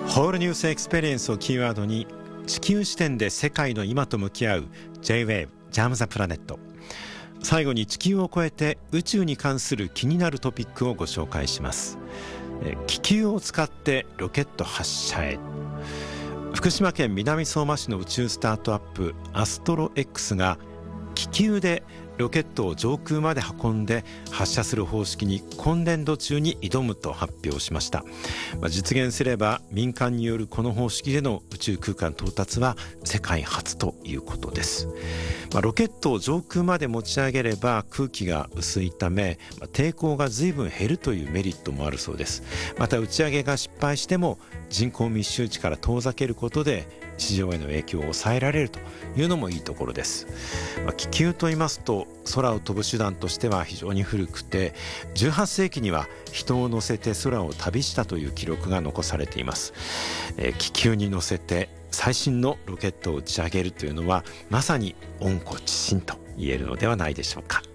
ホールニュースエクスペリエンスをキーワードに地球視点で世界の今と向き合う J-Wave ジャムザプラネット。最後に地球を超えて宇宙に関する気になるトピックをご紹介します。気球を使ってロケット発射へ。福島県南相馬市の宇宙スタートアップアストロ X が気球でロケットを上空まで運んで発射する方式に今年度中に挑むと発表しました。実現すれば民間によるこの方式での宇宙空間到達は世界初ということです。ロケットを上空まで持ち上げれば空気が薄いため抵抗が随分減るというメリットもあるそうです。また打ち上げが失敗しても人口密集地から遠ざけることで市場への影響を抑えられるというのもいいところです。気球と言いますと空を飛ぶ手段としては非常に古くて、18世紀には人を乗せて空を旅したという記録が残されています。気球に乗せて最新のロケットを打ち上げるというのはまさに温故知新と言えるのではないでしょうか。